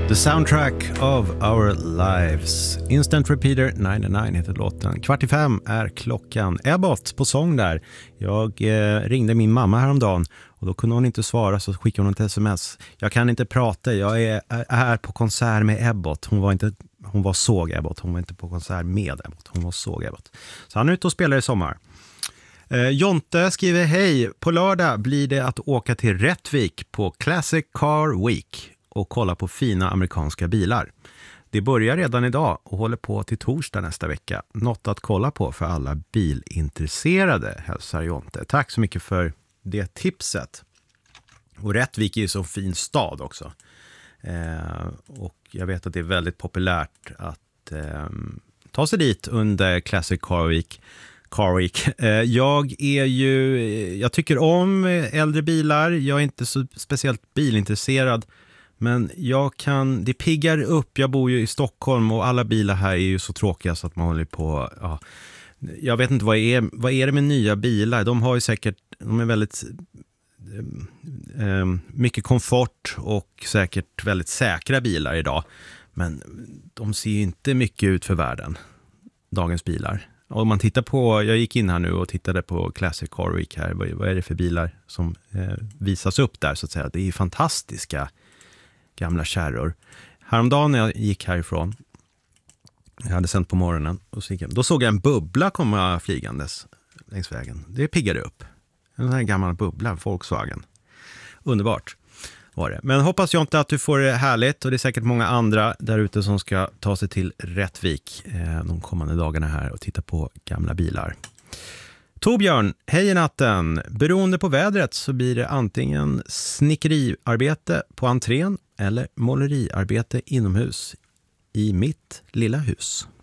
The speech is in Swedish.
The soundtrack of our lives. Instant Repeater 99 heter låten. 4:45 är klockan. Ebbot på sång där. Jag ringde min mamma häromdagen och då kunde hon inte svara, så skickade hon ett sms. Jag kan inte prata, jag är här på konsert med Ebbot. Hon var såg Ebbot, hon var inte på konsert med Ebbot. Hon var såg Ebbot. Så han är ute och spelar i sommar. Jonte skriver: hej, på lördag blir det att åka till Rättvik på Classic Car Week och kolla på fina amerikanska bilar. Det börjar redan idag och håller på till torsdag nästa vecka. Något att kolla på för alla bilintresserade, hälsar Jonte. Tack så mycket för det tipset. Och Rättvik är ju så fin stad också. Och jag vet att det är väldigt populärt att ta sig dit under Classic Car Week. Jag tycker om äldre bilar. Jag är inte så speciellt bilintresserad, men det piggar upp. Jag bor ju i Stockholm och alla bilar här är ju så tråkiga så att man håller på. Ja. Jag vet inte vad är det med nya bilar. De är väldigt mycket komfort och säkert väldigt säkra bilar idag. Men de ser ju inte mycket ut för världen, dagens bilar. Och om man tittar på, jag gick in här nu och tittade på Classic Car Week här. Vad är det för bilar som visas upp där så att säga? Det är fantastiska gamla kärror. Häromdagen när jag gick härifrån, jag hade sänt på morgonen, och då såg jag en bubbla komma flygandes längs vägen. Det piggade upp. En sån här gammal bubbla, Volkswagen. Underbart var det. Men hoppas jag inte att du får det härligt, och det är säkert många andra där ute som ska ta sig till Rättvik de kommande dagarna här och titta på gamla bilar. Torbjörn, hej i natten. Beroende på vädret så blir det antingen snickeriarbete på entrén eller måleriarbete inomhus i mitt lilla hus.